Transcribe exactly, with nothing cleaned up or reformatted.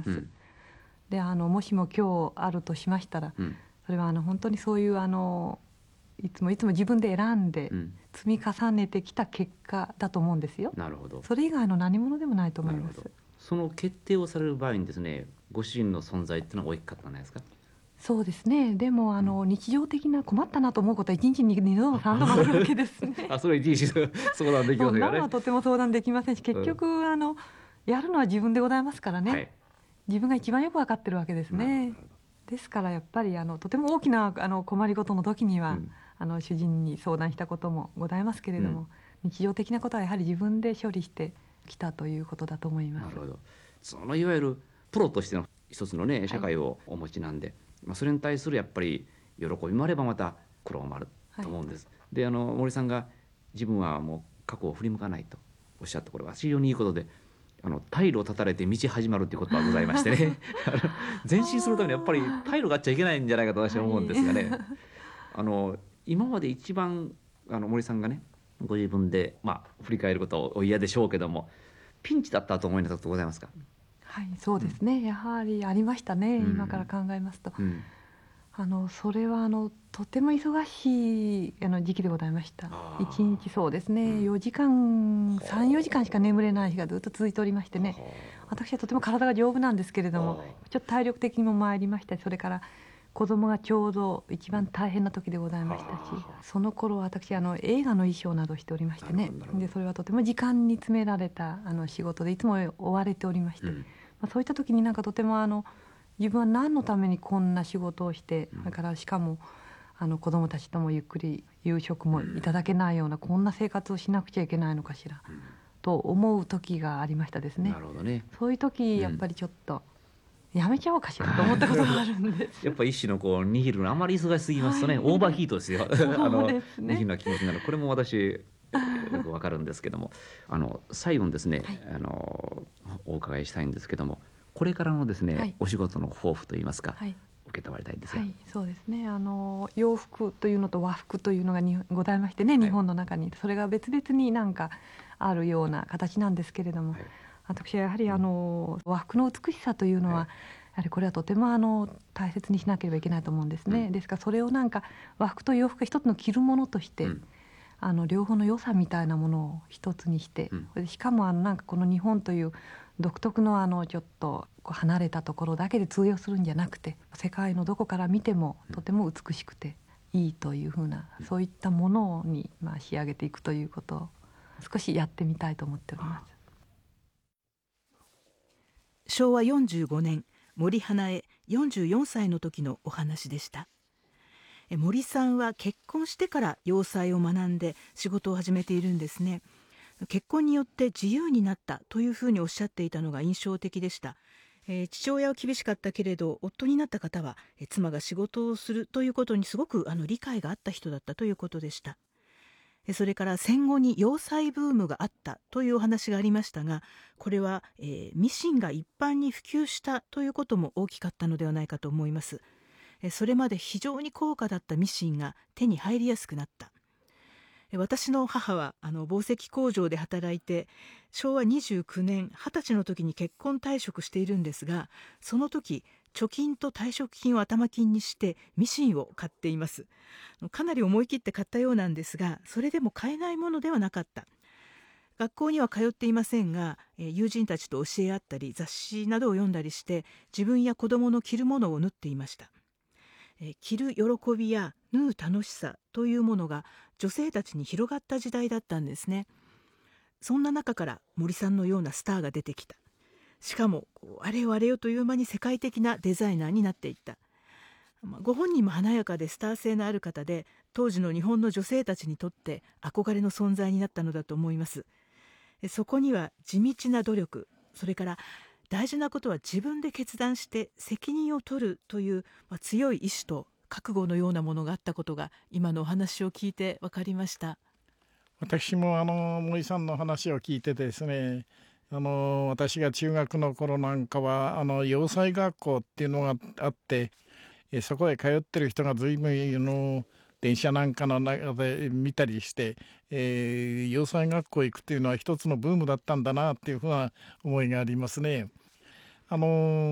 す、 うん、 であのもしも今日あるとしましたら、 うん、 それはあの本当にそういうあのいつもいつも自分で選んでうん、 積み重ねてきた結果だと思うんですよ。 なるほど。 それ以外の何者でもないと思います。 なるほど。その決定をされる場合にですね、ご主人の存在っていうのは大きかったんじゃないですか。 そうですね。でもあの、 うん、 日常的な困ったなと思うことはいちにちににどもさんどもあるわけですね。 あ、それいちいち相談できそんなませんよね。 のはとても相談できませんし、結局、 うん、 あのやるのは自分でございますからね、 はい。 自分が一番よく分かってるわけですなるほど、なね。 るほど。 ですからやっぱりあのとても大きなあの困りごとの時には、 うん、 あの主人に相談したこともございますけれども、 うん、 日常的なことはやはり自分で処理してきたということだと思います。 なるほど。そのいわゆるプロとしての一つのね、 はい、 社会をお持ちなんで、まあ、それに対するやっぱり喜びもあればまた苦労もあると思うんです。はい、であの森さんが自分はもう過去を振り向かないとおっしゃった、これは非常にいいことで、あの退路を断たれて道始まるということはございましてねあの前進するためにやっぱり退路があっちゃいけないんじゃないかと私は思うんですがね、はい、あの今まで一番あの森さんがねご自分で、まあ、振り返ることをお嫌でしょうけども、ピンチだったと思いなことございますか。 はい、そうですね、うん、やはりありましたね、 うん、 今から考えますと、 うん、 あのそれはあのとても忙しいあの時期でございました。いちにちそうですね、うん、よじかんさん、よじかんしか眠れない日がずっと続いておりましてね、私はとても体が丈夫なんですけれども、ちょっと体力的にも参りましたし、それから子供がちょうど一番大変な時でございましたし、その頃私あの映画の衣装などしておりましてね、でそれはとても時間に詰められたあの仕事でいつも追われておりまして、うん、まあ、そういった時になんかとてもあの自分は何のためにこんな仕事をして、それからしかもあの子供たちともゆっくり夕食もいただけないようなこんな生活をしなくちゃいけないのかしら、うん、と思う時がありましたですね。 なるほどね。そういう時やっぱりちょっと、うん、やめちゃおうかしらと思ったことがあるんですやっぱり一種のこう握るのあまり忙しすぎますとね、はい、オーバーヒートですよあの握るの気持ちになる。これも私よくわかるんですけども、あの最後にですね、はい、あのお伺いしたいんですけども、これからのですね、はい、お仕事の抱負といいますか、はい、受け取りたいんですが。 はい、そうですね、あの洋服というのと和服というのがにございましてね、日本の中に、はい、それが別々になんかあるような形なんですけれども、はい、私はやはりあの、うん、和服の美しさというのは、はい、やはりこれはとてもあの大切にしなければいけないと思うんですね、うん、ですからそれをなんか和服と洋服が一つの着るものとして、うん、あの両方の良さみたいなものを一つにして、うん、しかもあのなんかこの日本という独特のあのちょっとこう離れたところだけで通用するんじゃなくて、世界のどこから見てもとても美しくていいというふうな、うん、そういったものにまあ仕上げていくということを少しやってみたいと思っております。 しょうわよんじゅうごねん、森英恵よんじゅうよんさいの時のお話でした。森さんは結婚してから洋裁を学んで仕事を始めているんですね。結婚によって自由になったというふうにおっしゃっていたのが印象的でした。えー、父親は厳しかったけれど夫になった方は、えー、妻が仕事をするということにすごくあの理解があった人だったということでした。えー、それから戦後に洋裁ブームがあったというお話がありましたが、これは、えー、ミシンが一般に普及したということも大きかったのではないかと思います。えー、それまで非常に高価だったミシンが手に入りやすくなった。私の母はあの紡績工場で働いてしょうわにじゅうきゅうねん、はたちの時に結婚退職しているんですが、その時貯金と退職金を頭金にしてミシンを買っています。かなり思い切って買ったようなんですが、それでも買えないものではなかった。学校には通っていませんが、友人たちと教え合ったり雑誌などを読んだりして自分や子供の着るものを縫っていました。着る喜びや縫う楽しさというものが女性たちに広がった時代だったんですね。そんな中から森さんのようなスターが出てきた。しかもあれよあれよという間に世界的なデザイナーになっていった。ご本人も華やかでスター性のある方で、当時の日本の女性たちにとって憧れの存在になったのだと思います。そこには地道な努力、それから大事なことは自分で決断して責任を取るという、まあ、強い意志と覚悟のようなものがあったことが今のお話を聞いて分かりました。 私もあの森さんの話を聞いてですね、あの私が中学の頃なんかはあの洋裁学校っていうのがあって、えそこへ通ってる人が随分あの電車なんかの中で見たりして、えー、洋裁学校行くっていうのは一つのブームだったんだなっていうふうな思いがありますね。あの